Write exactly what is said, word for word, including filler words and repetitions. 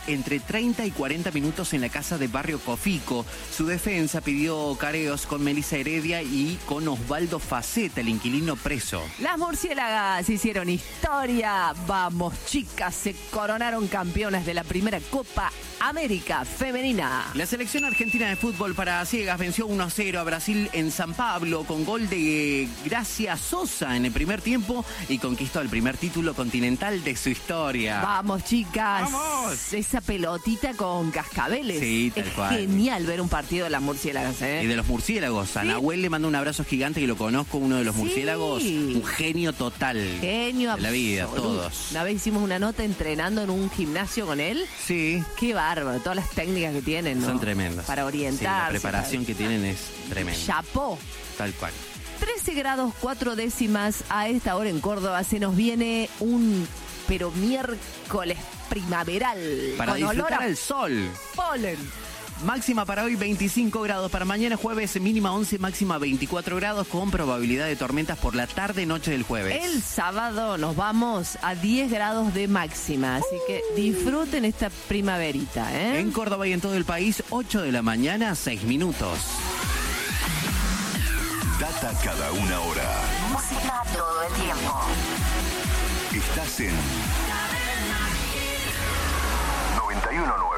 entre treinta y cuarenta minutos en la casa de Barrio Cofico. Su defensa pidió careos con Melissa Heredia y con Osvaldo Faceta, el inquilino preso. Las murciélagas hicieron historia. Vamos, chicas, se coronaron campeonas de la primera Copa América Femenina. La selección argentina de fútbol para ciegas venció uno a cero a Brasil en San Pablo con gol de Gracia Sosa en el primer tiempo y conquistó el primer título continental de su historia. Vamos, chicas. ¡Vamos! Esa pelotita con cascabeles. Sí, tal es cual. Genial ver un partido de las murciélagas, ¿eh? Y de los murciélagos. A ¿Sí? Nahuel le mando un abrazo gigante, que lo conozco, uno de los Sí. murciélagos. Un genio total. Genio de la vida, absoluto. todos. Una vez hicimos una nota entrenando en un gimnasio con él. Sí. Qué bárbaro, todas las técnicas que tienen, ¿no? Son tremendas. Para orientarse. Sí, la preparación para... que tienen es tremenda. Chapó. Tal cual. trece grados cuatro décimas a esta hora en Córdoba. Se nos viene un, pero miércoles primaveral. Para con olor disfrutar a el sol. polen. Máxima para hoy veinticinco grados, para mañana jueves mínima once, máxima veinticuatro grados con probabilidad de tormentas por la tarde noche del jueves. El sábado nos vamos a diez grados de máxima, así que disfruten esta primaverita, ¿eh? En Córdoba y en todo el país, ocho de la mañana, seis minutos. Data cada una hora. Música todo el tiempo. Estás en noventa y uno punto nueve.